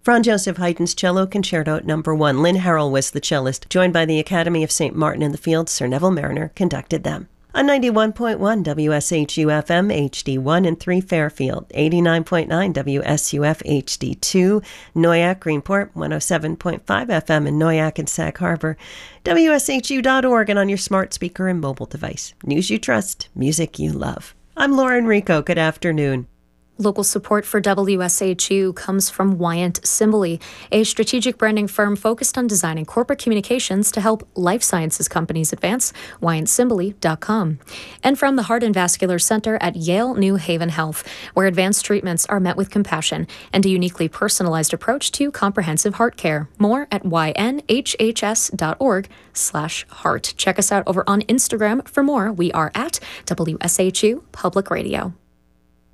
Franz Joseph Haydn's Cello Concerto No. 1. Lynn Harrell was the cellist, joined by the Academy of St. Martin in the Fields. Sir Neville Mariner conducted them. On 91.1 WSHU-FM HD1 in 3 Fairfield, 89.9 WSUF HD2, Noyak, Greenport, 107.5 FM in Noyak and Sag Harbor, WSHU.org, and on your smart speaker and mobile device. News you trust, music you love. I'm Lauren Rico. Good afternoon. Local support for WSHU comes from Wyant Simboli, a strategic branding firm focused on designing corporate communications to help life sciences companies advance. WyantSimboli.com. And from the Heart and Vascular Center at Yale New Haven Health, where advanced treatments are met with compassion and a uniquely personalized approach to comprehensive heart care. More at ynhhs.org/heart. Check us out over on Instagram for more. We are at WSHU Public Radio.